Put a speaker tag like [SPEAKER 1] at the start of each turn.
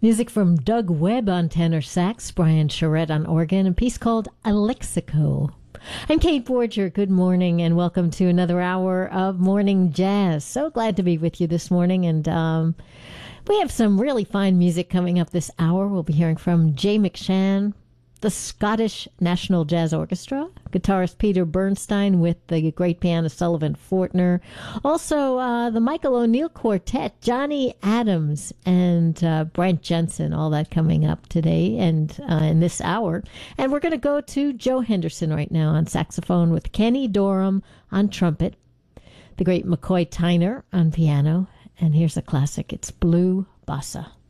[SPEAKER 1] Music from Doug Webb on tenor sax, Brian Charette on organ, a piece called Alexico. I'm Kate Borger. Good morning and welcome to another hour of Morning Jazz. So glad to be with you this morning, and we have some really fine music coming up this hour. We'll be hearing from Jay McShann, the Scottish National Jazz Orchestra, guitarist Peter Bernstein with the great pianist Sullivan Fortner, also the Michael O'Neill Quartet, Johnny Adams, and Brent Jensen, all that coming up today and in this hour. And we're going to go to Joe Henderson right now on saxophone with Kenny Dorham on trumpet, the great McCoy Tyner on piano, and here's a classic. It's Blue Bossa.